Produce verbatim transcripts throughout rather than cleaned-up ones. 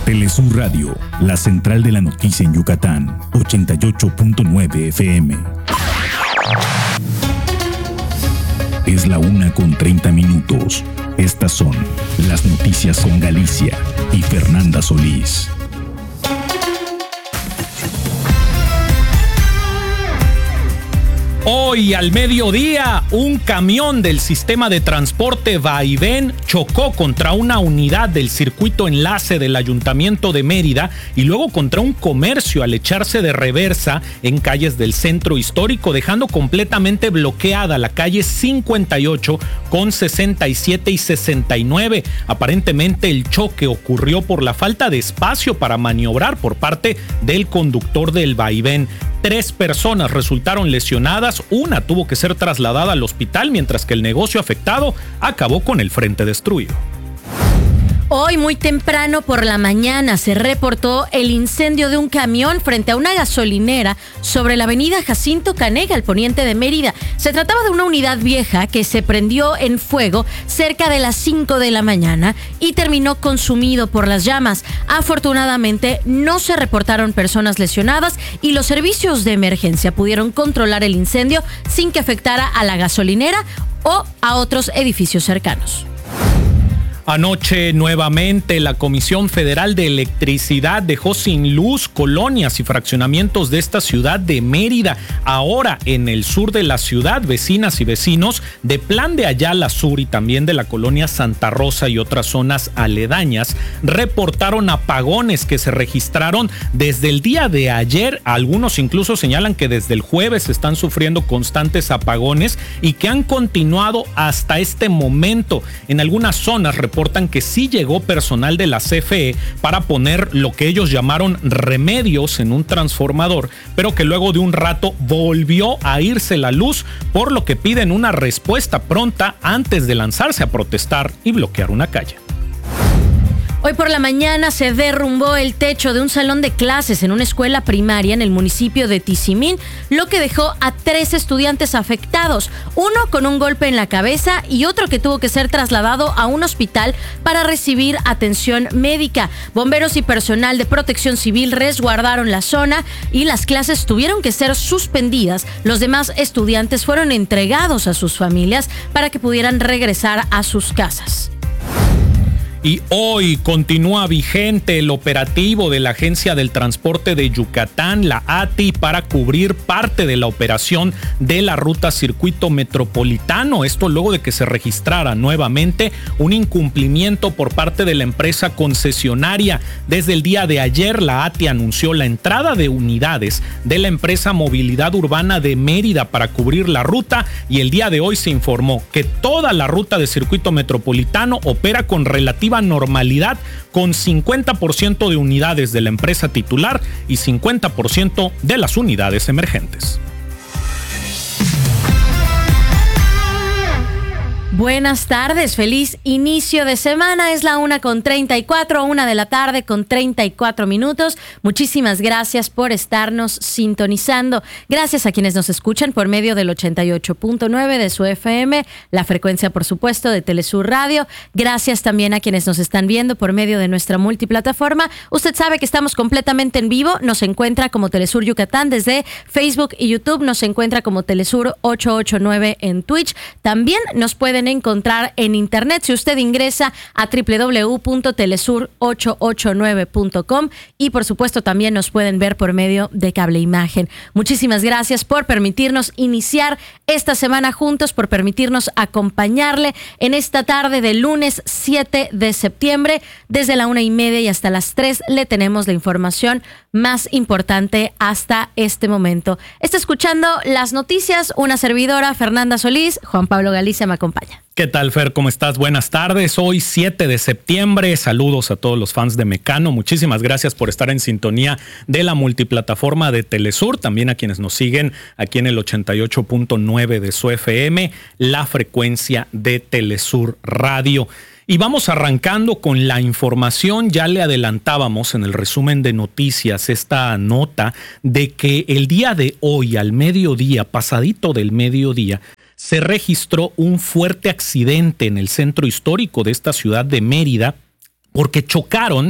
Telesur Radio, la central de la noticia en Yucatán, ochenta y ocho punto nueve F M. Es la una con treinta minutos. Estas son las noticias con Galicia y Fernanda Solís. Hoy al mediodía, un camión del sistema de transporte Vaivén chocó contra una unidad del circuito enlace del Ayuntamiento de Mérida y luego contra un comercio al echarse de reversa en calles del centro histórico, dejando completamente bloqueada la calle cincuenta y ocho con sesenta y siete y sesenta y nueve. Aparentemente el choque ocurrió por la falta de espacio para maniobrar por parte del conductor del Vaivén. Tres personas resultaron lesionadas, una tuvo que ser trasladada al hospital, mientras que el negocio afectado acabó con el frente destruido. Hoy muy temprano por la mañana se reportó el incendio de un camión frente a una gasolinera sobre la avenida Jacinto Canega, al poniente de Mérida. Se trataba de una unidad vieja que se prendió en fuego cerca de las cinco de la mañana y terminó consumido por las llamas. Afortunadamente no se reportaron personas lesionadas y los servicios de emergencia pudieron controlar el incendio sin que afectara a la gasolinera o a otros edificios cercanos. Anoche, nuevamente, la Comisión Federal de Electricidad dejó sin luz colonias y fraccionamientos de esta ciudad de Mérida. Ahora, en el sur de la ciudad, vecinas y vecinos de Plan de Ayala Sur y también de la colonia Santa Rosa y otras zonas aledañas reportaron apagones que se registraron desde el día de ayer. Algunos incluso señalan que desde el jueves están sufriendo constantes apagones y que han continuado hasta este momento. En algunas zonas reportan que sí llegó personal de la C F E para poner lo que ellos llamaron remedios en un transformador, pero que luego de un rato volvió a irse la luz, por lo que piden una respuesta pronta antes de lanzarse a protestar y bloquear una calle. Hoy por la mañana se derrumbó el techo de un salón de clases en una escuela primaria en el municipio de Tizimín, lo que dejó a tres estudiantes afectados, uno con un golpe en la cabeza y otro que tuvo que ser trasladado a un hospital para recibir atención médica. Bomberos y personal de Protección Civil resguardaron la zona y las clases tuvieron que ser suspendidas. Los demás estudiantes fueron entregados a sus familias para que pudieran regresar a sus casas. Y hoy continúa vigente el operativo de la Agencia del Transporte de Yucatán, la A T I, para cubrir parte de la operación de la ruta Circuito Metropolitano. Esto luego de que se registrara nuevamente un incumplimiento por parte de la empresa concesionaria. Desde el día de ayer, la A T I anunció la entrada de unidades de la empresa Movilidad Urbana de Mérida para cubrir la ruta, y el día de hoy se informó que toda la ruta de Circuito Metropolitano opera con relativa normalidad, con cincuenta por ciento de unidades de la empresa titular y cincuenta por ciento de las unidades emergentes. Buenas tardes, feliz inicio de semana. Es la una con treinta y cuatro, una de la tarde con treinta y cuatro minutos. Muchísimas gracias por estarnos sintonizando. Gracias a quienes nos escuchan por medio del ochenta y ocho punto nueve de su F M, la frecuencia, por supuesto, de Telesur Radio. Gracias también a quienes nos están viendo por medio de nuestra multiplataforma. Usted sabe que estamos completamente en vivo. Nos encuentra como Telesur Yucatán desde Facebook y YouTube. Nos encuentra como Telesur ochocientos ochenta y nueve en Twitch. También nos pueden encontrar en internet si usted ingresa a doble u doble u doble u punto telesur ochocientos ochenta y nueve punto com, y por supuesto también nos pueden ver por medio de Cable Imagen. Muchísimas gracias por permitirnos iniciar esta semana juntos, por permitirnos acompañarle en esta tarde de lunes siete de septiembre. Desde la una y media y hasta las tres le tenemos la información más importante hasta este momento. Está escuchando las noticias, una servidora, Fernanda Solís. Juan Pablo Galicia me acompaña. ¿Qué tal, Fer? ¿Cómo estás? Buenas tardes. Hoy siete de septiembre. Saludos a todos los fans de Mecano. Muchísimas gracias por estar en sintonía de la multiplataforma de Telesur. También a quienes nos siguen aquí en el ochenta y ocho punto nueve de su F M, la frecuencia de Telesur Radio. Y vamos arrancando con la información. Ya le adelantábamos en el resumen de noticias esta nota de que el día de hoy, al mediodía, pasadito del mediodía, se registró un fuerte accidente en el centro histórico de esta ciudad de Mérida, porque chocaron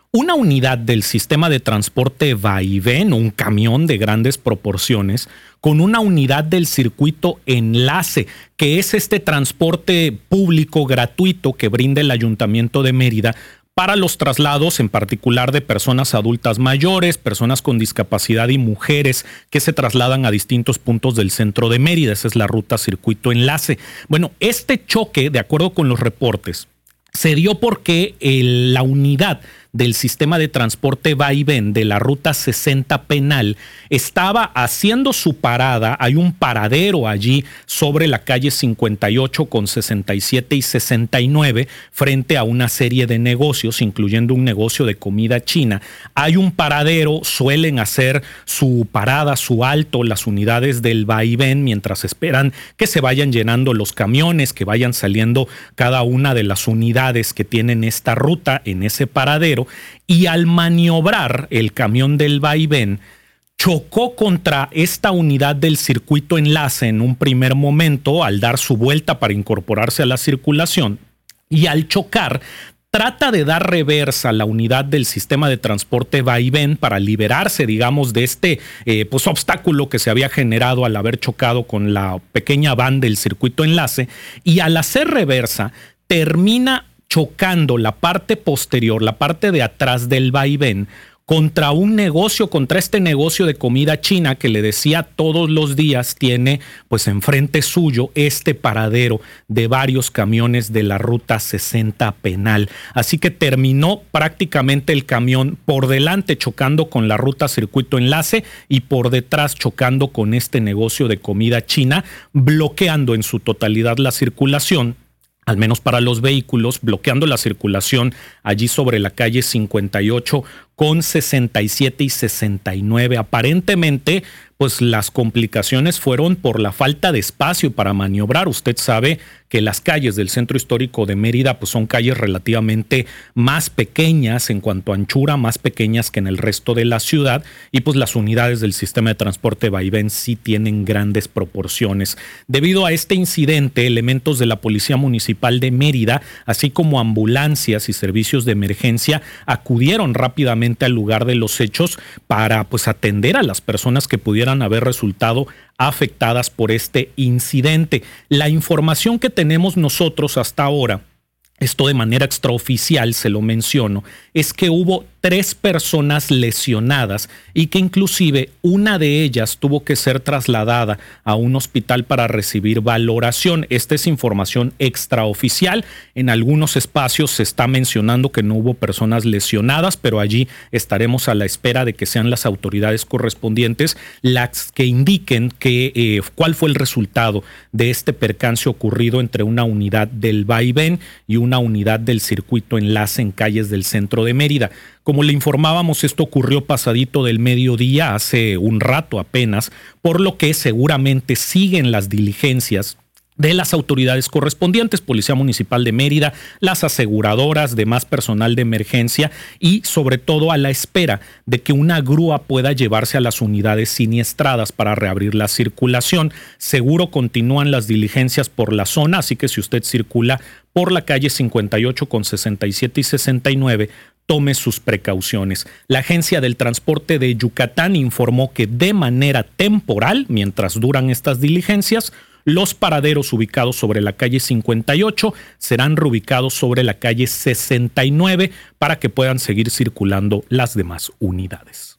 Una unidad del sistema de transporte vaivén, un camión de grandes proporciones, con una unidad del circuito enlace, que es este transporte público gratuito que brinda el Ayuntamiento de Mérida para los traslados, en particular de personas adultas mayores, personas con discapacidad y mujeres que se trasladan a distintos puntos del centro de Mérida. Esa es la ruta circuito enlace. Bueno, este choque, de acuerdo con los reportes, se dio porque el, la unidad del sistema de transporte vaivén de la ruta sesenta Penal estaba haciendo su parada. Hay un paradero allí sobre la calle cincuenta y ocho con sesenta y siete y sesenta y nueve frente a una serie de negocios, incluyendo un negocio de comida china. Hay un paradero, suelen hacer su parada, su alto, las unidades del vaivén mientras esperan que se vayan llenando los camiones, que vayan saliendo cada una de las unidades que tienen esta ruta en ese paradero. Y al maniobrar el camión del vaivén, chocó contra esta unidad del circuito enlace en un primer momento al dar su vuelta para incorporarse a la circulación, y al chocar trata de dar reversa a la unidad del sistema de transporte vaivén para liberarse, digamos, de este eh, pues, obstáculo que se había generado al haber chocado con la pequeña van del circuito enlace, y al hacer reversa termina chocando la parte posterior, la parte de atrás del vaivén, contra un negocio, contra este negocio de comida china que le decía todos los días tiene pues enfrente suyo este paradero de varios camiones de la ruta sesenta Penal. Así que terminó prácticamente el camión por delante chocando con la ruta circuito enlace y por detrás chocando con este negocio de comida china, bloqueando en su totalidad la circulación, al menos para los vehículos, bloqueando la circulación allí sobre la calle cincuenta y ocho con sesenta y siete y sesenta y nueve. Aparentemente, pues las complicaciones fueron por la falta de espacio para maniobrar. Usted sabe que las calles del centro histórico de Mérida pues son calles relativamente más pequeñas en cuanto a anchura, más pequeñas que en el resto de la ciudad, y pues las unidades del sistema de transporte vaivén sí tienen grandes proporciones. Debido a este incidente, elementos de la Policía Municipal de Mérida, así como ambulancias y servicios de emergencia, acudieron rápidamente al lugar de los hechos para pues atender a las personas que pudieran haber resultado afectadas por este incidente. La información que tenemos nosotros hasta ahora, esto de manera extraoficial se lo menciono, es que hubo tres personas lesionadas y que inclusive una de ellas tuvo que ser trasladada a un hospital para recibir valoración. Esta es información extraoficial. En algunos espacios se está mencionando que no hubo personas lesionadas, pero allí estaremos a la espera de que sean las autoridades correspondientes las que indiquen que, eh, cuál fue el resultado de este percance ocurrido entre una unidad del vaivén y una unidad del circuito enlace en calles del centro de Mérida. Como le informábamos, esto ocurrió pasadito del mediodía, hace un rato apenas, por lo que seguramente siguen las diligencias de las autoridades correspondientes, Policía Municipal de Mérida, las aseguradoras, demás personal de emergencia y sobre todo a la espera de que una grúa pueda llevarse a las unidades siniestradas para reabrir la circulación. Seguro continúan las diligencias por la zona, así que si usted circula por la calle cincuenta y ocho con sesenta y siete y sesenta y nueve, tome sus precauciones. La Agencia del Transporte de Yucatán informó que de manera temporal, mientras duran estas diligencias, los paraderos ubicados sobre la calle cincuenta y ocho serán reubicados sobre la calle sesenta y nueve para que puedan seguir circulando las demás unidades.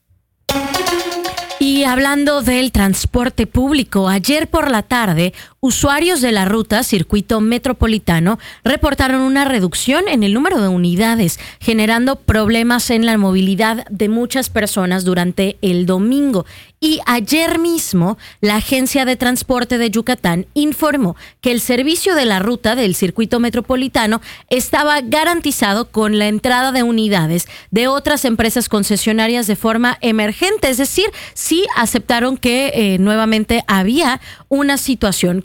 Y hablando del transporte público, ayer por la tarde, usuarios de la ruta Circuito Metropolitano reportaron una reducción en el número de unidades, generando problemas en la movilidad de muchas personas durante el domingo. Y ayer mismo, la Agencia de Transporte de Yucatán informó que el servicio de la ruta del Circuito Metropolitano estaba garantizado con la entrada de unidades de otras empresas concesionarias de forma emergente, es decir, sí aceptaron que eh, nuevamente había una situación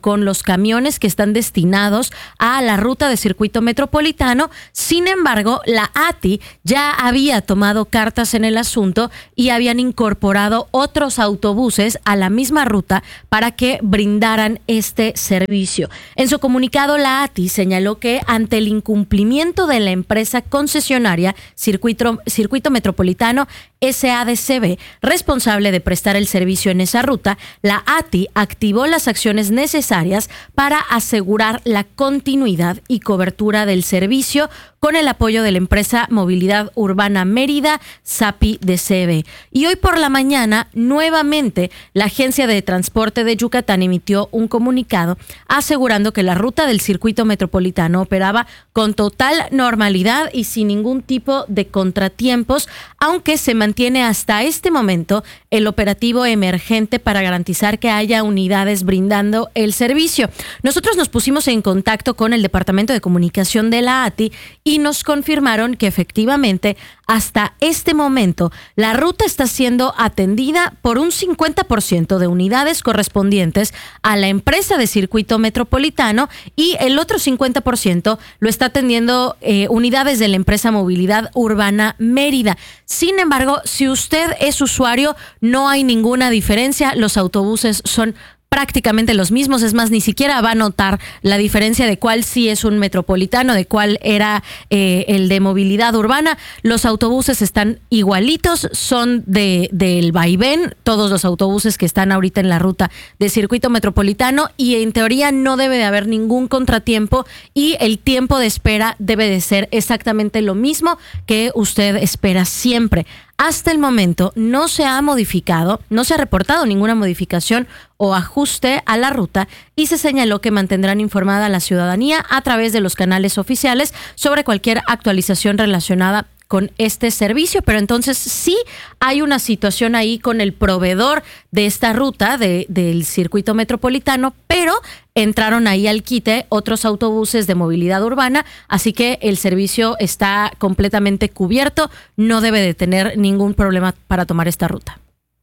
con los camiones que están destinados a la ruta de circuito metropolitano. Sin embargo, la A T I ya había tomado cartas en el asunto y habían incorporado otros autobuses a la misma ruta para que brindaran este servicio. En su comunicado, la A T I señaló que ante el incumplimiento de la empresa concesionaria Circuito, Circuito Metropolitano S A D C B, responsable de prestar el servicio en esa ruta, la A T I activó las acciones necesarias para asegurar la continuidad y cobertura del servicio con el apoyo de la empresa Movilidad Urbana Mérida, SAPI D C B. Y hoy por la mañana, nuevamente, la Agencia de Transporte de Yucatán emitió un comunicado asegurando que la ruta del circuito metropolitano operaba con total normalidad y sin ningún tipo de contratiempos, aunque se mantiene hasta este momento el operativo emergente para garantizar que haya unidades brindando el servicio. Nosotros nos pusimos en contacto con el Departamento de Comunicación de la A T I y nos confirmaron que efectivamente hasta este momento la ruta está siendo atendida por un cincuenta por ciento de unidades correspondientes a la empresa de circuito metropolitano y el otro cincuenta por ciento lo está atendiendo eh, unidades de la empresa Movilidad Urbana Mérida. Sin embargo, si usted es usuario, no hay ninguna diferencia. Los autobuses son prácticamente los mismos, es más, ni siquiera va a notar la diferencia de cuál sí es un metropolitano, de cuál era eh, el de movilidad urbana. Los autobuses están igualitos, son de del vaivén, todos los autobuses que están ahorita en la ruta de circuito metropolitano, y en teoría no debe de haber ningún contratiempo y el tiempo de espera debe de ser exactamente lo mismo que usted espera siempre. Hasta el momento no se ha modificado, no se ha reportado ninguna modificación o ajuste a la ruta y se señaló que mantendrán informada a la ciudadanía a través de los canales oficiales sobre cualquier actualización relacionada con este servicio. Pero entonces sí hay una situación ahí con el proveedor de esta ruta de, del circuito metropolitano, pero entraron ahí al quite otros autobuses de movilidad urbana, así que el servicio está completamente cubierto, no debe de tener ningún problema para tomar esta ruta.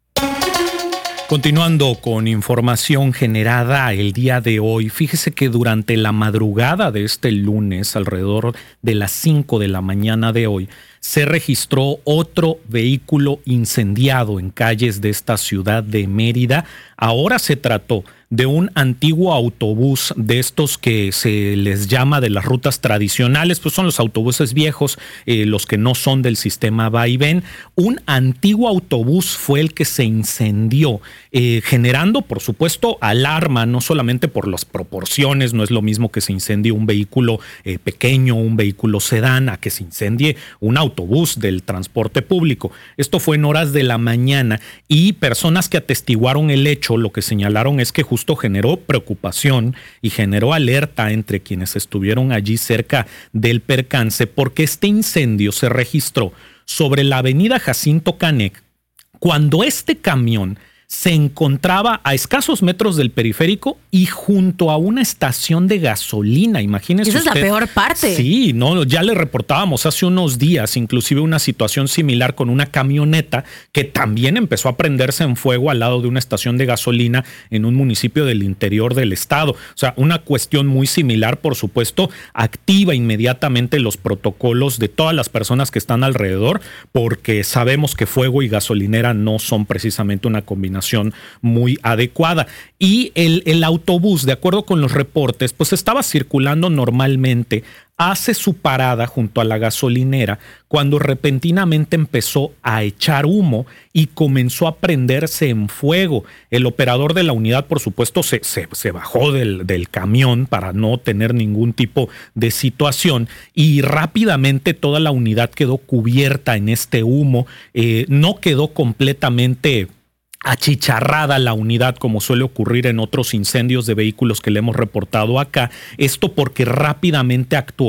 Continuando con información generada el día de hoy, fíjese que durante la madrugada de este lunes, alrededor de las cinco de la mañana de hoy, se registró otro vehículo incendiado en calles de esta ciudad de Mérida. Ahora se trató de un antiguo autobús de estos que se les llama de las rutas tradicionales, pues son los autobuses viejos, eh, los que no son del sistema vaivén. Un antiguo autobús fue el que se incendió, eh, generando, por supuesto, alarma, no solamente por las proporciones, no es lo mismo que se incendie un vehículo eh, pequeño, un vehículo sedán, a que se incendie un autobús del transporte público. Esto fue en horas de la mañana y personas que atestiguaron el hecho lo que señalaron es que justo generó preocupación y generó alerta entre quienes estuvieron allí cerca del percance, porque este incendio se registró sobre la avenida Jacinto Canec cuando este camión se encontraba a escasos metros del periférico y junto a una estación de gasolina. Imagínese Esa usted. es la peor parte. Sí, no, ya le reportábamos hace unos días inclusive una situación similar con una camioneta que también empezó a prenderse en fuego al lado de una estación de gasolina en un municipio del interior del estado. O sea, una cuestión muy similar, por supuesto, activa inmediatamente los protocolos de todas las personas que están alrededor, porque sabemos que fuego y gasolinera no son precisamente una combinación muy adecuada. Y el, el autobús, de acuerdo con los reportes, pues estaba circulando normalmente, hace su parada junto a la gasolinera cuando repentinamente empezó a echar humo y comenzó a prenderse en fuego. El operador de la unidad, por supuesto, se, se, se bajó del, del camión para no tener ningún tipo de situación y rápidamente toda la unidad quedó cubierta en este humo. Eh, no quedó completamente achicharrada la unidad como suele ocurrir en otros incendios de vehículos que le hemos reportado acá. Esto porque rápidamente actuó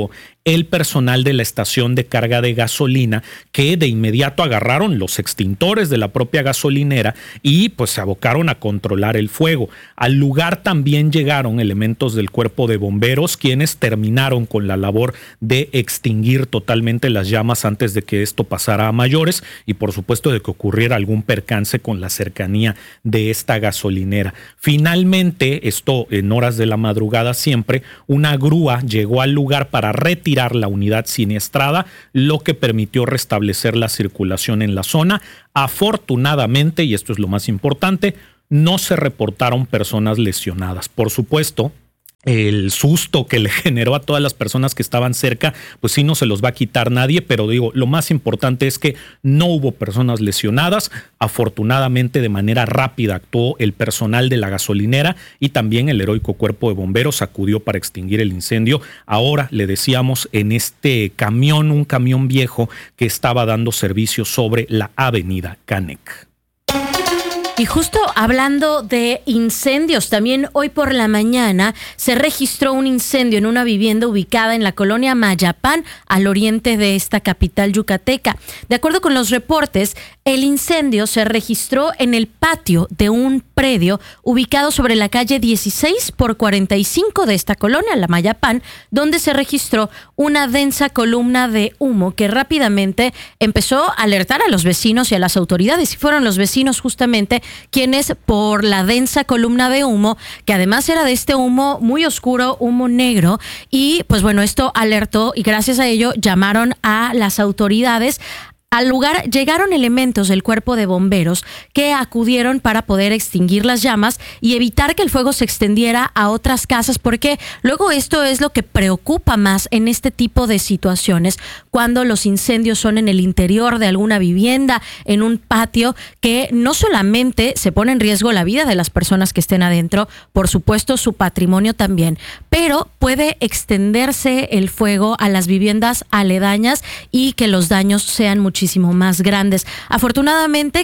el personal de la estación de carga de gasolina, que de inmediato agarraron los extintores de la propia gasolinera y pues se abocaron a controlar el fuego. Al lugar también llegaron elementos del cuerpo de bomberos, quienes terminaron con la labor de extinguir totalmente las llamas antes de que esto pasara a mayores y por supuesto de que ocurriera algún percance con la cercanía de esta gasolinera. Finalmente, esto en horas de la madrugada siempre, una grúa llegó al lugar para retirar la unidad siniestrada, lo que permitió restablecer la circulación en la zona. Afortunadamente, y esto es lo más importante, no se reportaron personas lesionadas. Por supuesto, el susto que le generó a todas las personas que estaban cerca, pues sí, no se los va a quitar nadie, pero digo, lo más importante es que no hubo personas lesionadas. Afortunadamente, de manera rápida actuó el personal de la gasolinera y también el heroico cuerpo de bomberos acudió para extinguir el incendio. Ahora, le decíamos, en este camión, un camión viejo que estaba dando servicio sobre la avenida Canek. Y justo hablando de incendios, también hoy por la mañana se registró un incendio en una vivienda ubicada en la colonia Mayapán, al oriente de esta capital yucateca. De acuerdo con los reportes, el incendio se registró en el patio de un predio ubicado sobre la calle dieciséis por cuarenta y cinco de esta colonia, la Mayapán, donde se registró una densa columna de humo que rápidamente empezó a alertar a los vecinos y a las autoridades. Y fueron los vecinos justamente quienes, por la densa columna de humo, que además era de este humo muy oscuro, humo negro, y pues bueno, esto alertó y gracias a ello llamaron a las autoridades. Al lugar llegaron elementos del cuerpo de bomberos que acudieron para poder extinguir las llamas y evitar que el fuego se extendiera a otras casas, porque luego esto es lo que preocupa más en este tipo de situaciones, cuando los incendios son en el interior de alguna vivienda, en un patio, que no solamente se pone en riesgo la vida de las personas que estén adentro, por supuesto su patrimonio también, pero puede extenderse el fuego a las viviendas aledañas y que los daños sean muchísimo más grandes. Afortunadamente,